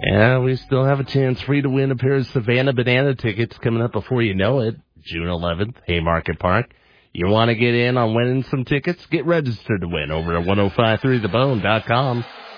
Yeah, we still have a chance for you to win a pair of Savannah Banana tickets coming up before you know it, June 11th, Haymarket Park. You want to get in on winning some tickets? Get registered to win over at 1053thebone.com.